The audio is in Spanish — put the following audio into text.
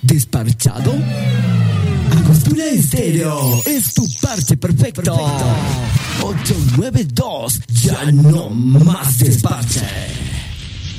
¿Desparchado? Angostura Estéreo es tu parche perfecto. 892, ya no más desparche.